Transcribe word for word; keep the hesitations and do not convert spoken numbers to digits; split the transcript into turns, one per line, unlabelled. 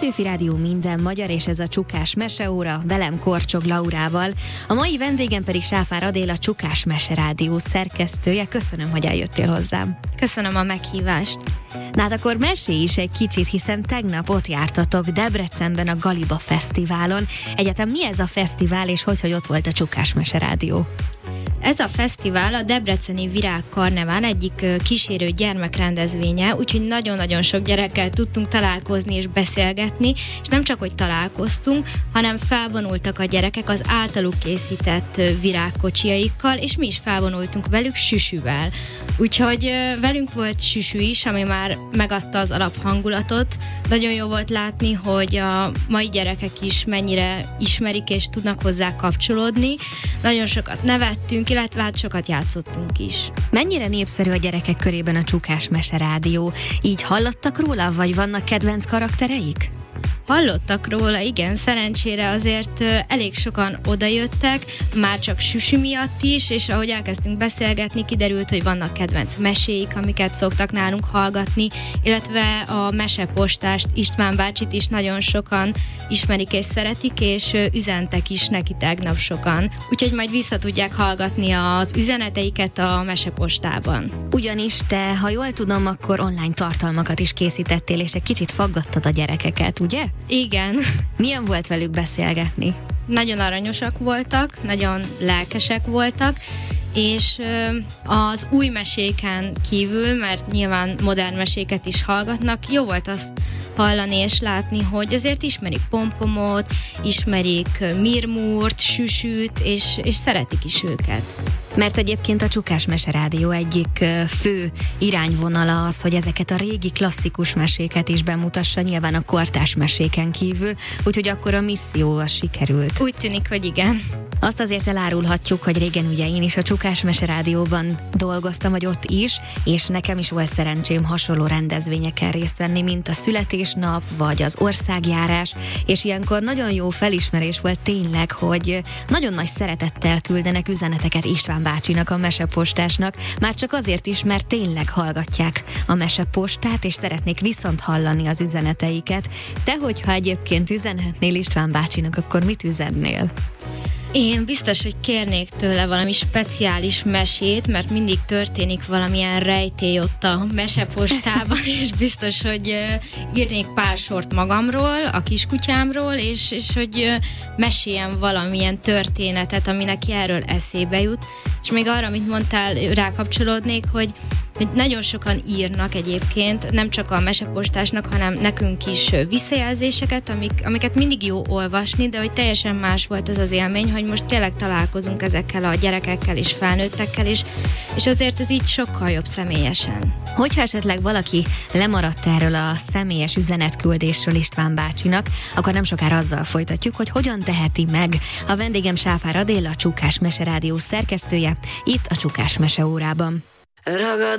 Petőfi Rádió minden magyar, és ez a Csukás Meseóra, velem Korcsog Laurával. A mai vendégem pedig Sáfár Adél, a Csukás Mese Rádió szerkesztője. Köszönöm, hogy eljöttél hozzám.
Köszönöm a meghívást.
Na hát akkor mesélj is egy kicsit, hiszen tegnap ott jártatok Debrecenben a Galiba Fesztiválon. Egyetem mi ez a fesztivál, és hogy, hogy ott volt a Csukás Mese Rádió?
Ez a fesztivál a Debreceni Virágkarnevál egyik kísérő gyermekrendezvénye, úgyhogy nagyon-nagyon sok gyerekkel tudtunk találkozni és beszélgetni, és nem csak, hogy találkoztunk, hanem felvonultak a gyerekek az általuk készített virágkocsiaikkal, és mi is felvonultunk velük süsüvel. Úgyhogy velünk volt süsü is, ami már megadta az alaphangulatot. Nagyon jó volt látni, hogy a mai gyerekek is mennyire ismerik és tudnak hozzá kapcsolódni. Nagyon sokat nevettünk, illetve hát sokat játszottunk is.
Mennyire népszerű a gyerekek körében a Csukás Mese Rádió? Így hallottak róla, vagy vannak kedvenc karaktereik?
Hallottak róla, igen, szerencsére azért elég sokan odajöttek, már csak süsü miatt is, és ahogy elkezdtünk beszélgetni, kiderült, hogy vannak kedvenc meséik, amiket szoktak nálunk hallgatni, illetve a mesepostást, István bácsit is nagyon sokan ismerik és szeretik, és üzentek is neki tegnap sokan. Úgyhogy majd vissza tudják hallgatni az üzeneteiket a mesepostában.
Ugyanis te, ha jól tudom, akkor online tartalmakat is készítettél, és egy kicsit faggattad a gyerekeket, ugye?
Igen.
Milyen volt velük beszélgetni?
Nagyon aranyosak voltak, nagyon lelkesek voltak, és az új meséken kívül, mert nyilván modern meséket is hallgatnak, jó volt azt hallani és látni, hogy azért ismerik Pompomot, ismerik Mirmurt, Süsüt, és, és szeretik is őket.
Mert egyébként a Csukás Mese Rádió egyik fő irányvonala az, hogy ezeket a régi klasszikus meséket is bemutassa, nyilván a kortárs meséken kívül, úgyhogy akkor a misszió az sikerült.
Úgy tűnik, hogy igen.
Azt azért elárulhatjuk, hogy régen ugye én is a Csukás Mese Rádióban dolgoztam, vagy ott is, és nekem is volt szerencsém hasonló rendezvényeken részt venni, mint a születésnap, vagy az országjárás, és ilyenkor nagyon jó felismerés volt tényleg, hogy nagyon nagy szeretettel küldenek üzeneteket István bácsinak, a mesepostásnak, már csak azért is, mert tényleg hallgatják a mesepostát, és szeretnék viszont hallani az üzeneteiket. Te, hogyha egyébként üzenhetnél István bácsinak, akkor mit üzennél?
Én biztos, hogy kérnék tőle valami speciális mesét, mert mindig történik valamilyen rejtély ott a mesepostában, és biztos, hogy uh, írnék pár sort magamról, a kiskutyámról, és, és hogy uh, meséljem valamilyen történetet, ami neki erről eszébe jut. És még arra, amit mondtál, rákapcsolódnék, hogy hogy nagyon sokan írnak egyébként, nem csak a mesepostásnak, hanem nekünk is visszajelzéseket, amik, amiket mindig jó olvasni, de hogy teljesen más volt ez az élmény, hogy most tényleg találkozunk ezekkel a gyerekekkel és felnőttekkel, és, és azért ez így sokkal jobb személyesen.
Hogyha esetleg valaki lemaradt erről a személyes üzenetküldésről István bácsinak, akkor nem sokára azzal folytatjuk, hogy hogyan teheti meg. A vendégem Sáfár Adél, a Csukás Mese Rádió szerkesztője, itt a Csukás Meseórában.
Ragad